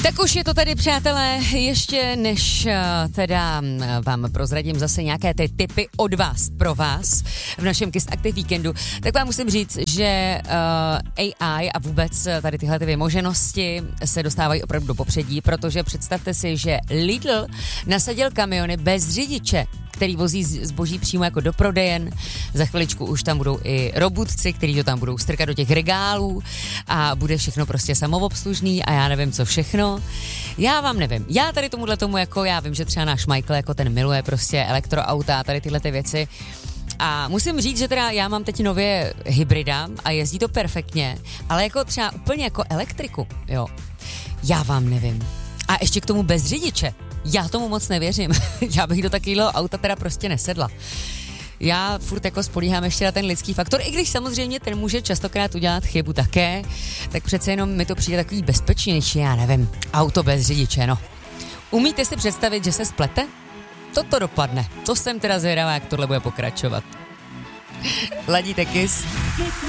Tak už je to tady, přátelé, ještě než teda vám prozradím zase nějaké ty tipy od vás, pro vás v našem Kiss Active víkendu, tak vám musím říct, že AI a vůbec tady tyhle ty vymoženosti se dostávají opravdu do popředí, protože představte si, že Lidl nasadil kamiony bez řidiče, který vozí zboží přímo jako do prodejen. Za chviličku už tam budou i robotci, kteří to tam budou strkat do těch regálů a bude všechno prostě samoobslužný a já nevím co všechno. Já vám nevím. Já tady tomu jako já vím, že třeba náš Michael jako ten miluje prostě elektroauta, tady tyhle ty věci. A musím říct, že teda já mám teď nově hybrida a jezdí to perfektně, ale jako třeba úplně jako elektriku, jo. Já vám nevím. A ještě k tomu bez řidiče. Já tomu moc nevěřím. Já bych do takového auta teda prostě nesedla. Já furt jako spolíhám ještě na ten lidský faktor, i když samozřejmě ten může častokrát udělat chybu také, tak přece jenom mi to přijde takový bezpečnější, já nevím, auto bez řidiče, no. Umíte si představit, že se splete? Toto dopadne. To jsem teda zvědavá, jak tohle bude pokračovat. Ladíte Kiss?